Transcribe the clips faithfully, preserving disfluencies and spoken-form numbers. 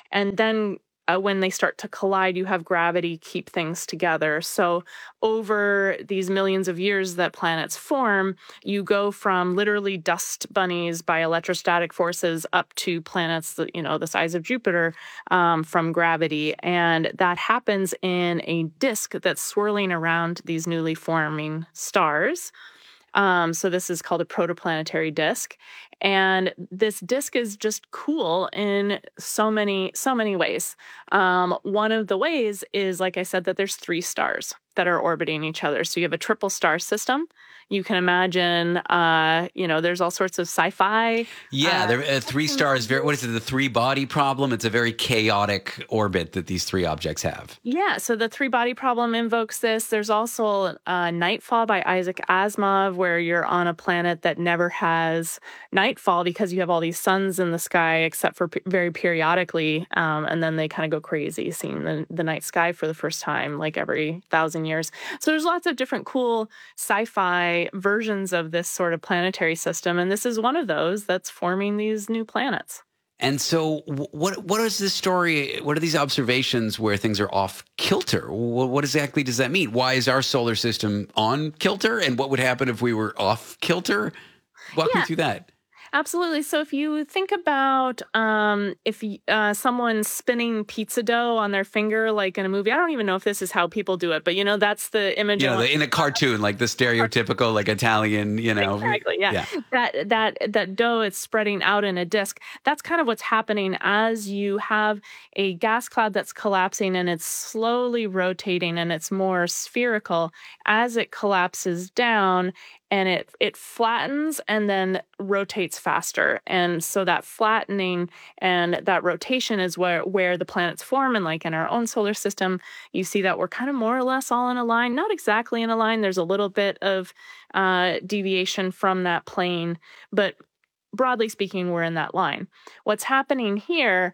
And then uh, when they start to collide, you have gravity keep things together. So over these millions of years that planets form, you go from literally dust bunnies by electrostatic forces up to planets, that, you know, the size of Jupiter um, from gravity. And that happens in a disk that's swirling around these newly forming stars. Um, so this is called a protoplanetary disk. And this disk is just cool in so many, so many ways. Um, one of the ways is, like I said, that there's three stars that are orbiting each other. So you have a triple star system. You can imagine, uh, you know, there's all sorts of sci-fi. Yeah, uh, there, uh, three stars. Very, what is it? The three-body problem. It's a very chaotic orbit that these three objects have. Yeah, so the three-body problem invokes this. There's also uh, Nightfall by Isaac Asimov, where you're on a planet that never has nightfall because you have all these suns in the sky, except for p- very periodically, um, and then they kind of go crazy, seeing the, the night sky for the first time, like every thousand years. So there's lots of different cool sci-fi versions of this sort of planetary system, and this is one of those that's forming these new planets. And so, what what is this story? What are these observations where things are off kilter? What, what exactly does that mean? Why is our solar system on kilter? And what would happen if we were off kilter? Walk Yeah. me through that. Absolutely. So if you think about um, if uh, someone's spinning pizza dough on their finger, like in a movie, I don't even know if this is how people do it, but you know, that's the image. You know, the, in a cartoon, like the stereotypical, like Italian, you know. Exactly. Yeah. yeah. That that that dough is spreading out in a disk. That's kind of what's happening as you have a gas cloud that's collapsing and it's slowly rotating and it's more spherical. As it collapses down, and it it flattens and then rotates faster. And so that flattening and that rotation is where, where the planets form. And like in our own solar system, you see that we're kind of more or less all in a line, not exactly in a line. There's a little bit of uh, deviation from that plane, but broadly speaking, we're in that line. What's happening here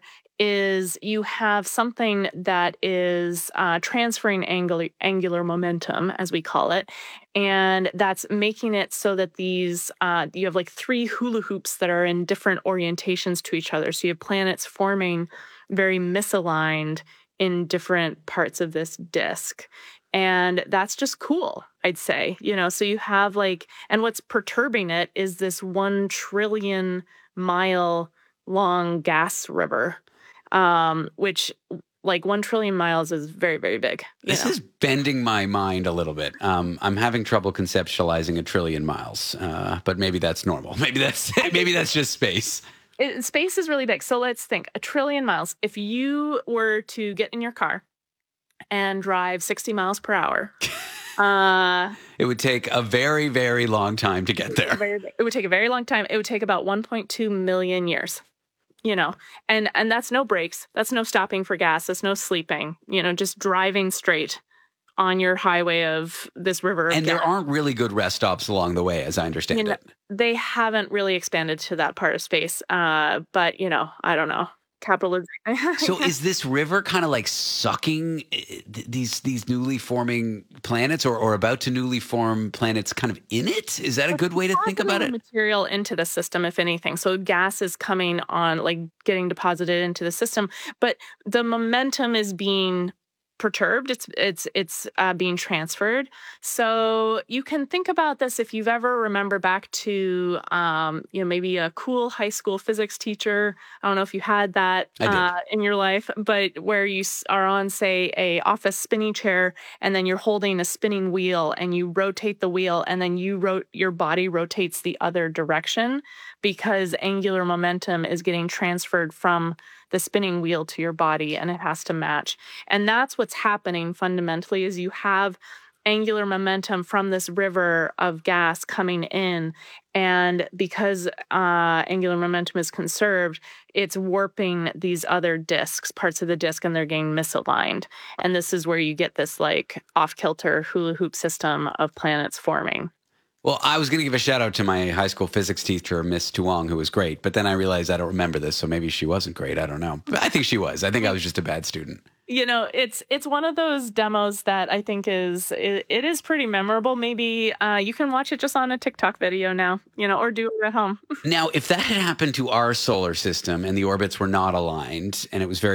is you have something that is uh, transferring angular, angular momentum, as we call it, and that's making it so that these, uh, you have like three hula hoops that are in different orientations to each other. So you have planets forming very misaligned in different parts of this disk. And that's just cool, I'd say. You know, so you have like, and what's perturbing it is this one trillion mile long gas river. Um, which like one trillion miles is very, very big. This know? is bending my mind a little bit. Um, I'm having trouble conceptualizing a trillion miles, uh, but maybe that's normal. Maybe that's maybe that's just space. It, space is really big. So let's think a trillion miles. If you were to get in your car and drive sixty miles per hour, uh, it would take a very, very long time to get there. Very, it would take a very long time. It would take about one point two million years. You know, and, and that's no brakes. That's no stopping for gas. That's no sleeping, you know, just driving straight on your highway of this river. Of and gas. There aren't really good rest stops along the way, as I understand you know, it. They haven't really expanded to that part of space. Uh, but, you know, I don't know. Capitalism. So is this river kind of like sucking these these newly forming planets or, or about to newly form planets kind of in it? Is that a good way to think about it? Material into the system, if anything. So gas is coming on, like getting deposited into the system, but the momentum is being perturbed. It's it's it's uh, being transferred. So you can think about this if you've ever remember back to um, you know maybe a cool high school physics teacher. I don't know if you had that uh, in your life, but where you are on say a office spinning chair and then you're holding a spinning wheel and you rotate the wheel and then you ro- your body rotates the other direction because angular momentum is getting transferred from the spinning wheel to your body and it has to match. And that's what's happening fundamentally is you have angular momentum from this river of gas coming in. And because uh, angular momentum is conserved, it's warping these other disks, parts of the disk, and they're getting misaligned. And this is where you get this like off-kilter hula hoop system of planets forming. Well, I was going to give a shout out to my high school physics teacher, Miss Tuong, who was great. But then I realized I don't remember this, so maybe she wasn't great. I don't know. But I think she was. I think I was just a bad student. You know, it's it's one of those demos that I think is it, it is pretty memorable. Maybe uh, you can watch it just on a TikTok video now, you know, or do it at home. Now, if that had happened to our solar system and the orbits were not aligned and it was very